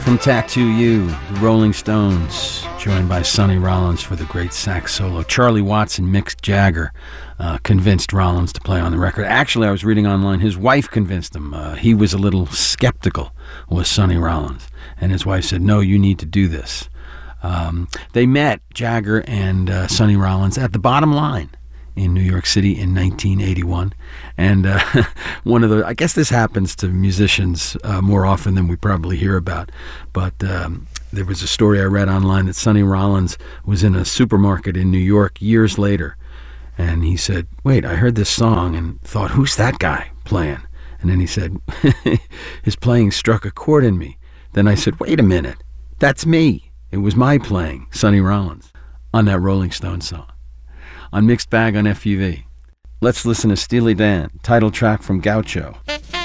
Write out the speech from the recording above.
from Tattoo You, the Rolling Stones, joined by Sonny Rollins for the great sax solo. Charlie Watts and Mick Jagger convinced Rollins to play on the record. Actually, I was reading online, his wife convinced him. He was a little skeptical with Sonny Rollins, and his wife said, no, you need to do this. They met, Jagger and Sonny Rollins, at the Bottom Line in New York City in 1981. And one of the, I guess this happens to musicians more often than we probably hear about, but there was a story I read online that Sonny Rollins was in a supermarket in New York years later, and he said, wait, I heard this song and thought, who's that guy playing? And then he said, his playing struck a chord in me. Then I said, wait a minute, that's me. It was my playing, Sonny Rollins, on that Rolling Stones song. On Mixed Bag on FUV. Let's listen to Steely Dan, title track from Gaucho.